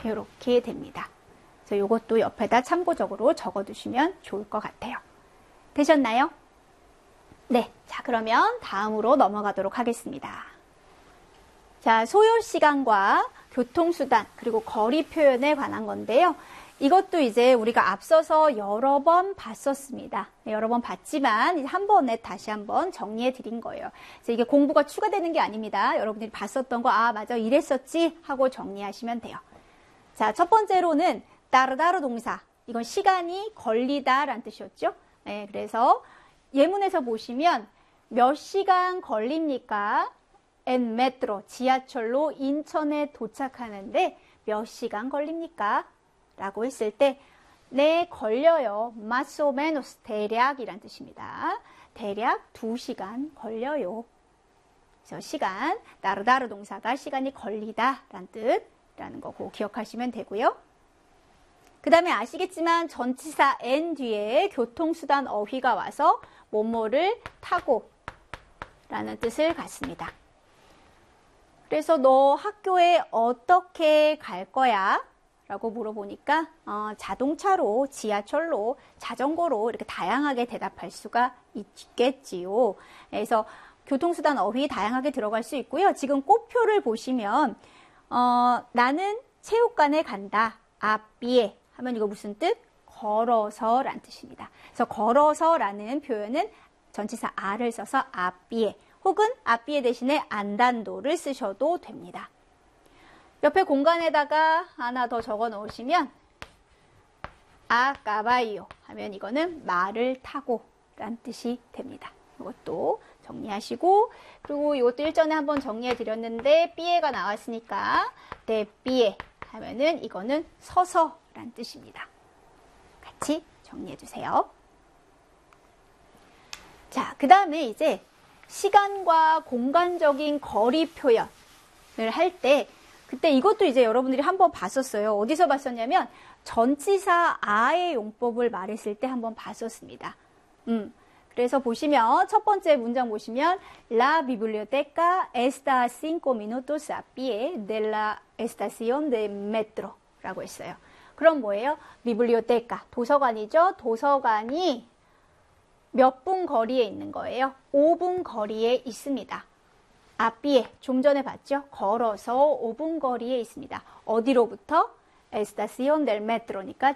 이렇게 됩니다. 그래서 이것도 옆에다 참고적으로 적어두시면 좋을 것 같아요. 되셨나요? 네, 자 그러면 다음으로 넘어가도록 하겠습니다. 자, 소요시간과 교통수단 그리고 거리 표현에 관한 건데요. 이것도 이제 우리가 앞서서 여러 번 봤었습니다. 여러 번 봤지만 한 번에 다시 한번 정리해 드린 거예요. 그래서 이게 공부가 추가되는 게 아닙니다. 여러분들이 봤었던 거, 아, 맞아, 이랬었지 하고 정리하시면 돼요. 자, 첫 번째로는 따르다르 동사. 이건 시간이 걸리다라는 뜻이었죠. 네, 그래서 예문에서 보시면 몇 시간 걸립니까? en metro, 지하철로 인천에 도착하는데 몇 시간 걸립니까? 라고 했을 때 네, 걸려요. más o menos, 대략이란 뜻입니다. 대략 2시간 걸려요. 그래서 시간, 따르다르 동사가 시간이 걸리다라는 뜻이라는 거고 기억하시면 되고요. 그 다음에 아시겠지만 전치사 en 뒤에 교통수단 어휘가 와서 뭐뭐를 타고 라는 뜻을 갖습니다. 그래서 너 학교에 어떻게 갈 거야? 라고 물어보니까 자동차로, 지하철로, 자전거로 이렇게 다양하게 대답할 수가 있겠지요. 그래서 교통수단 어휘 다양하게 들어갈 수 있고요. 지금 꽃표를 보시면 나는 체육관에 간다. 앞비에 하면 이거 무슨 뜻? 걸어서라는 뜻입니다. 그래서 걸어서라는 표현은 전치사 a를 써서 앞비에 혹은 앞비에 대신에 안단도를 쓰셔도 됩니다. 옆에 공간에다가 하나 더 적어 놓으시면 a caballo 하면 이거는 말을 타고 라는 뜻이 됩니다. 이것도 정리하시고 그리고 이것도 일전에 한번 정리해 드렸는데 삐에가 나왔으니까 de pie 하면은 이거는 서서 라는 뜻입니다. 같이 정리해 주세요. 자, 그 다음에 이제 시간과 공간적인 거리 표현을 할 때 그때 이것도 이제 여러분들이 한번 봤었어요. 어디서 봤었냐면 전치사 a의 용법을 말했을 때 한번 봤었습니다. 그래서 보시면 첫 번째 문장 보시면 La biblioteca está a 5 minutos a pie de la estación de metro 라고 했어요. 그럼 뭐예요? biblioteca, 도서관이죠. 도서관이 몇 분 거리에 있는 거예요? 5분 거리에 있습니다. 앞비에 좀 전에 봤죠? 걸어서 5분 거리에 있습니다. 어디로부터? Estación del metro니까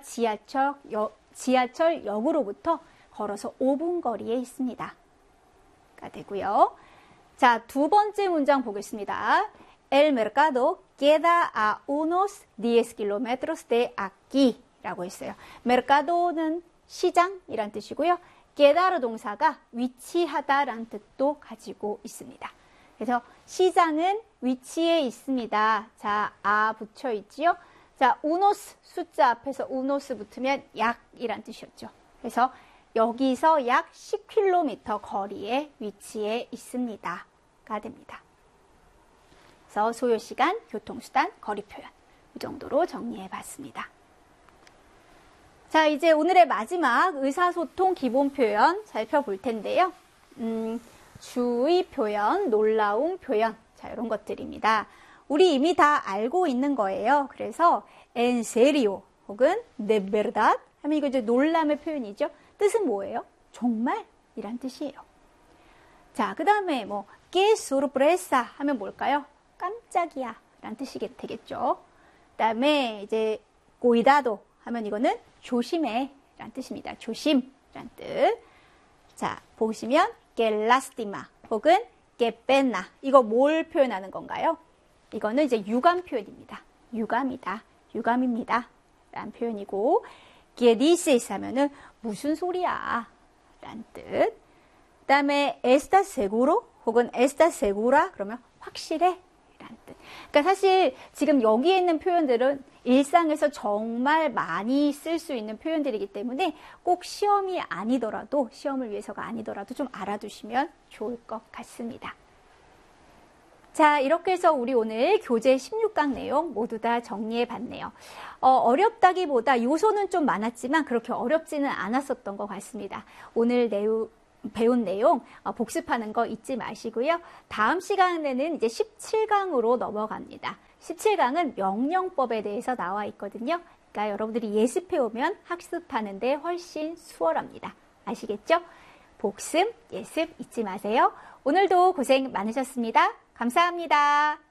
지하철역으로부터 걸어서 5분 거리에 있습니다. 가 되고요. 자, 두 번째 문장 보겠습니다. El mercado queda a unos 10 kilómetros de aquí 라고 했어요. mercado는 시장이란 뜻이고요. quedar 동사가 위치하다라는 뜻도 가지고 있습니다. 그래서 시장은 위치에 있습니다. 자, 아 붙여 있지요. 자, unos 숫자 앞에서 unos 붙으면 약이란 뜻이었죠. 그래서 여기서 약 10km 거리에 위치해 있습니다. 가 됩니다. 그래서 소요시간, 교통수단, 거리 표현 이 정도로 정리해 봤습니다. 자, 이제 오늘의 마지막 의사소통 기본 표현 살펴볼 텐데요. 주의 표현, 놀라운 표현, 자, 이런 것들입니다. 우리 이미 다 알고 있는 거예요. 그래서 en serio 혹은 de verdad 하면 이거 이제 놀람의 표현이죠. 뜻은 뭐예요? 정말? 이란 뜻이에요. 자, 그 다음에 뭐 que sorpresa 하면 뭘까요? 깜짝이야 라는 뜻이 되겠죠. 그 다음에 이제 cuidado 하면 이거는 조심해 라는 뜻입니다. 조심 라는 뜻. 자, 보시면 que lástima 혹은 que pena 이거 뭘 표현하는 건가요? 이거는 이제 유감 표현입니다. 유감이다. 유감입니다. 라는 표현이고 que dices 하면은 무슨 소리야 라는 뜻. 그 다음에 estás seguro 혹은 estás segura 그러면 확실해 라는 뜻. 그러니까 사실 지금 여기에 있는 표현들은 일상에서 정말 많이 쓸 수 있는 표현들이기 때문에 꼭 시험이 아니더라도 시험을 위해서가 아니더라도 좀 알아두시면 좋을 것 같습니다. 자, 이렇게 해서 우리 오늘 교재 16강 내용 모두 다 정리해 봤네요. 어렵다기보다 요소는 좀 많았지만 그렇게 어렵지는 않았었던 것 같습니다. 오늘 배운 내용 복습하는 거 잊지 마시고요. 다음 시간에는 이제 17강으로 넘어갑니다. 17강은 명령법에 대해서 나와 있거든요. 그러니까 여러분들이 예습해 오면 학습하는데 훨씬 수월합니다. 아시겠죠? 복습, 예습 잊지 마세요. 오늘도 고생 많으셨습니다. 감사합니다.